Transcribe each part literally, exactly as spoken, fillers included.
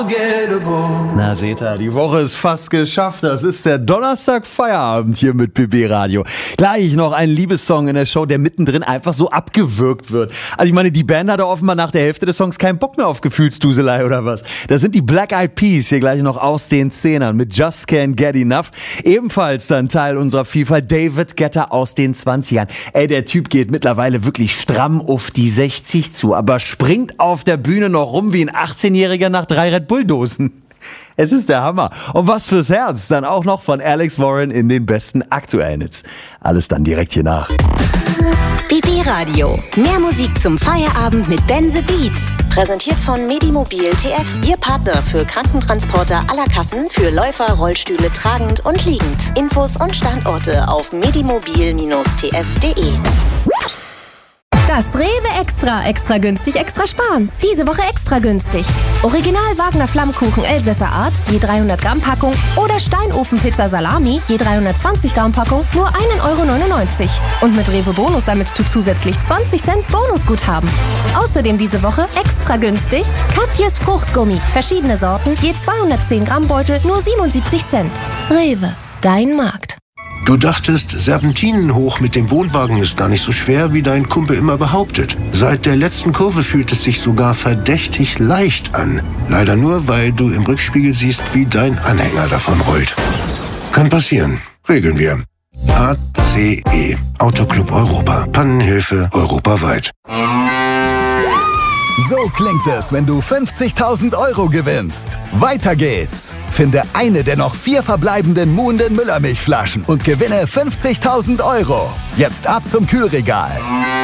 Na seht ihr, die Woche ist fast geschafft. Das ist der Donnerstag Feierabend hier mit B B Radio. Gleich noch ein Liebessong in der Show, der mittendrin einfach so abgewürgt wird. Also ich meine, die Band hatte offenbar nach der Hälfte des Songs keinen Bock mehr auf Gefühlsduselei oder was. Das sind die Black Eyed Peas hier gleich noch aus den Zehnern mit Just Can't Get Enough. Ebenfalls dann Teil unserer Vielfalt David Guetta aus den Zwanzigern. Ey, der Typ geht mittlerweile wirklich stramm auf die sechzig zu, aber springt auf der Bühne noch rum wie ein achtzehnjähriger nach drei Red Bull-Dosen. Es ist der Hammer. Und was fürs Herz, dann auch noch von Alex Warren in den besten aktuellen Hits. Alles dann direkt hier nach. B B Radio. Mehr Musik zum Feierabend mit Ben the Beat. Präsentiert von Medimobil T F, Ihr Partner für Krankentransporter aller Kassen für Läufer, Rollstühle tragend und liegend. Infos und Standorte auf medimobil Bindestrich t f punkt d e. Das Rewe Extra. Extra günstig, extra sparen. Diese Woche extra günstig. Original Wagner Flammkuchen Elsässer Art, je dreihundert Gramm Packung. Oder Steinofenpizza Salami, je dreihundertzwanzig Gramm Packung, nur ein Euro neunundneunzig. Und mit Rewe Bonus sammelst du zusätzlich zwanzig Cent Bonusguthaben. Außerdem diese Woche extra günstig Katjes Fruchtgummi. Verschiedene Sorten, je zweihundertzehn Gramm Beutel, nur siebenundsiebzig Cent. Rewe, dein Markt. Du dachtest, Serpentinen hoch mit dem Wohnwagen ist gar nicht so schwer, wie dein Kumpel immer behauptet. Seit der letzten Kurve fühlt es sich sogar verdächtig leicht an. Leider nur, weil du im Rückspiegel siehst, wie dein Anhänger davon rollt. Kann passieren. Regeln wir. A C E. Autoclub Europa. Pannenhilfe europaweit. So klingt es, wenn du fünfzigtausend Euro gewinnst. Weiter geht's. Finde eine der noch vier verbleibenden Muhnden Müllermilchflaschen und gewinne fünfzigtausend Euro. Jetzt ab zum Kühlregal.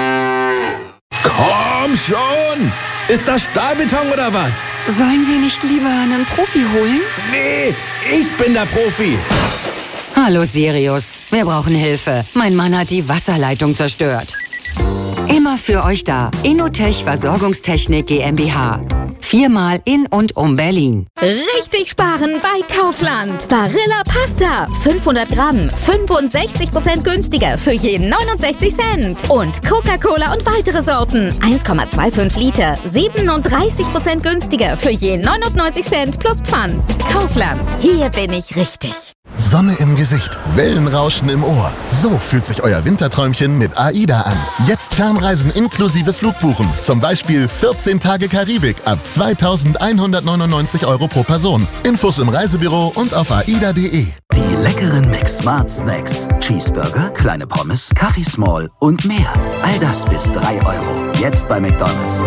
Komm schon! Ist das Stahlbeton oder was? Sollen wir nicht lieber einen Profi holen? Nee, ich bin der Profi. Hallo Sirius, wir brauchen Hilfe. Mein Mann hat die Wasserleitung zerstört. Immer für euch da. Innotech Versorgungstechnik GmbH. Viermal in und um Berlin. Richtig sparen bei Kaufland. Barilla Pasta. fünfhundert Gramm. fünfundsechzig Prozent günstiger für jeden neunundsechzig Cent. Und Coca-Cola und weitere Sorten. eins Komma fünfundzwanzig Liter. siebenunddreißig Prozent günstiger für jeden neunundneunzig Cent plus Pfand. Kaufland. Hier bin ich richtig. Sonne im Gesicht, Wellenrauschen im Ohr. So fühlt sich euer Winterträumchen mit AIDA an. Jetzt Fernreisen inklusive Flugbuchen. Zum Beispiel vierzehn Tage Karibik ab zweitausendeinhundertneunundneunzig Euro pro Person. Infos im Reisebüro und auf aida punkt de. Die leckeren Mix Smart Snacks. Cheeseburger, kleine Pommes, Kaffee Small und mehr. All das bis drei Euro. Jetzt bei McDonald's.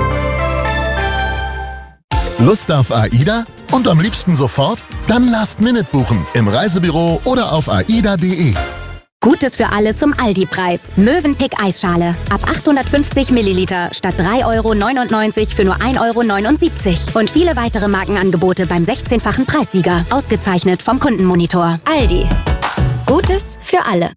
Lust auf AIDA? Und am liebsten sofort? Dann Last-Minute buchen im Reisebüro oder auf aida punkt de. Gutes für alle zum Aldi-Preis. Mövenpick Eisschale. Ab achthundertfünfzig Milliliter statt drei Euro neunundneunzig für nur ein Euro neunundsiebzig. Und viele weitere Markenangebote beim sechzehnfachen Preissieger. Ausgezeichnet vom Kundenmonitor. Aldi. Gutes für alle.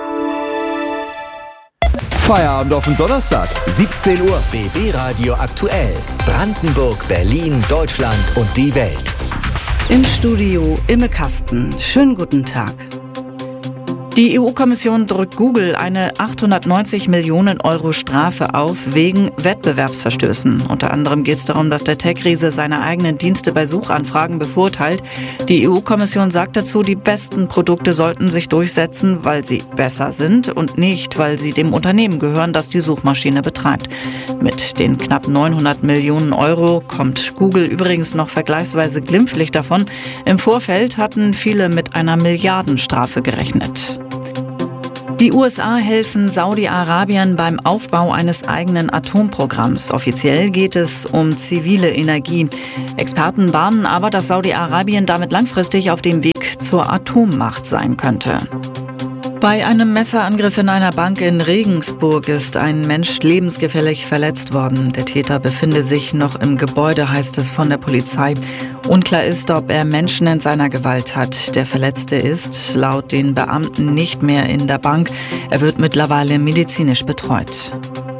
Feierabend auf den Donnerstag, siebzehn Uhr. B B Radio aktuell. Brandenburg, Berlin, Deutschland und die Welt. Im Studio Imme Kasten. Schönen guten Tag. Die E U-Kommission drückt Google eine achthundertneunzig Millionen Euro Strafe auf wegen Wettbewerbsverstößen. Unter anderem geht es darum, dass der Tech-Riese seine eigenen Dienste bei Suchanfragen bevorteilt. Die E U-Kommission sagt dazu, die besten Produkte sollten sich durchsetzen, weil sie besser sind und nicht, weil sie dem Unternehmen gehören, das die Suchmaschine betreibt. Mit den knapp neunhundert Millionen Euro kommt Google übrigens noch vergleichsweise glimpflich davon. Im Vorfeld hatten viele mit einer Milliardenstrafe gerechnet. Die U S A helfen Saudi-Arabien beim Aufbau eines eigenen Atomprogramms. Offiziell geht es um zivile Energie. Experten warnen aber, dass Saudi-Arabien damit langfristig auf dem Weg zur Atommacht sein könnte. Bei einem Messerangriff in einer Bank in Regensburg ist ein Mensch lebensgefährlich verletzt worden. Der Täter befinde sich noch im Gebäude, heißt es von der Polizei. Unklar ist, ob er Menschen in seiner Gewalt hat. Der Verletzte ist laut den Beamten nicht mehr in der Bank. Er wird mittlerweile medizinisch betreut.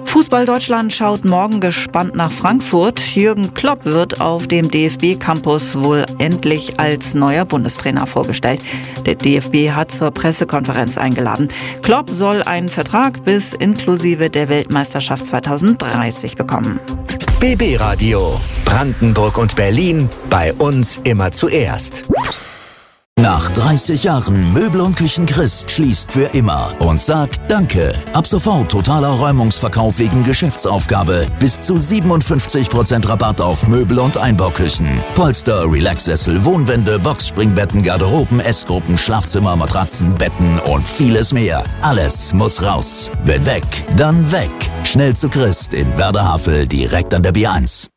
Fußball Deutschland schaut morgen gespannt nach Frankfurt. Jürgen Klopp wird auf dem D F B-Campus wohl endlich als neuer Bundestrainer vorgestellt. Der D F B hat zur Pressekonferenz eingeladen. Klopp soll einen Vertrag bis inklusive der Weltmeisterschaft zweitausenddreißig bekommen. B B Radio. Brandenburg und Berlin. Bei uns immer zuerst. Nach dreißig Jahren Möbel und Küchen Christ schließt für immer und sagt Danke. Ab sofort totaler Räumungsverkauf wegen Geschäftsaufgabe. Bis zu siebenundfünfzig Prozent Rabatt auf Möbel und Einbauküchen. Polster, Relaxsessel, Wohnwände, Boxspringbetten, Garderoben, Essgruppen, Schlafzimmer, Matratzen, Betten und vieles mehr. Alles muss raus. Wenn weg, dann weg. Schnell zu Christ in Werder-Havel, direkt an der B eins.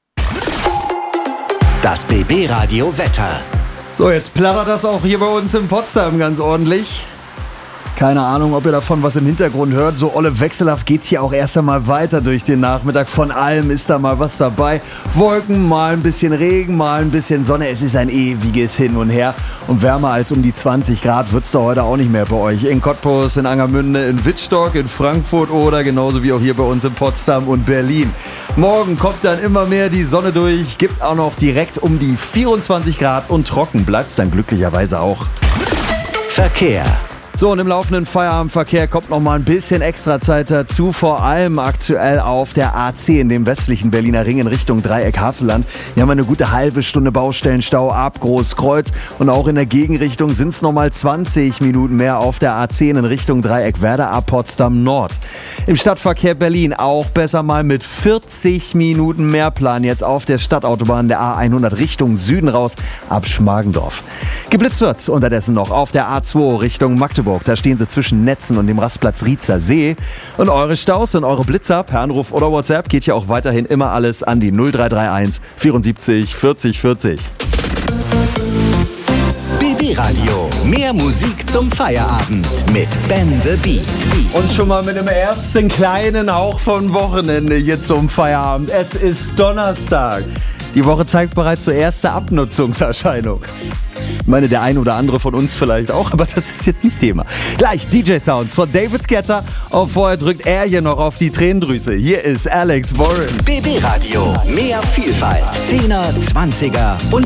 Das B B Radio Wetter. So, jetzt plattert das auch hier bei uns in Potsdam ganz ordentlich. Keine Ahnung, ob ihr davon was im Hintergrund hört. So olle wechselhaft geht's hier auch erst einmal weiter durch den Nachmittag. Von allem ist da mal was dabei. Wolken, mal ein bisschen Regen, mal ein bisschen Sonne. Es ist ein ewiges Hin und Her. Und wärmer als um die zwanzig Grad wird's da heute auch nicht mehr bei euch. In Cottbus, in Angermünde, in Wittstock, in Frankfurt oder genauso wie auch hier bei uns in Potsdam und Berlin. Morgen kommt dann immer mehr die Sonne durch. Gibt auch noch direkt um die vierundzwanzig Grad und trocken bleibt's dann glücklicherweise auch. Verkehr. So, und im laufenden Feierabendverkehr kommt noch mal ein bisschen extra Zeit dazu, vor allem aktuell auf der A zehn, dem westlichen Berliner Ring in Richtung Dreieck-Havelland. Hier haben wir eine gute halbe Stunde Baustellenstau ab Großkreuz und auch in der Gegenrichtung sind es noch mal zwanzig Minuten mehr auf der A zehn in Richtung Dreieck-Werder ab Potsdam Nord. Im Stadtverkehr Berlin auch besser mal mit vierzig Minuten mehr Plan jetzt auf der Stadtautobahn der A hundert Richtung Süden raus ab Schmargendorf. Geblitzt wird unterdessen noch auf der A zwei Richtung Magdeburg. Da stehen sie zwischen Netzen und dem Rastplatz Rietzer See. Und eure Staus und eure Blitzer per Anruf oder WhatsApp geht ja auch weiterhin immer alles an die null drei drei eins vierundsiebzig vierzig vierzig. B B Radio. Mehr Musik zum Feierabend mit Ben the Beat. Und schon mal mit dem ersten kleinen Hauch von Wochenende hier zum Feierabend. Es ist Donnerstag. Die Woche zeigt bereits so erste Abnutzungserscheinung. Ich meine, der ein oder andere von uns vielleicht auch, aber das ist jetzt nicht Thema. Gleich D J-Sounds von David Guetta und vorher drückt er hier noch auf die Tränendrüse. Hier ist Alex Warren. B B Radio, mehr Vielfalt. Zehner, Zwanziger und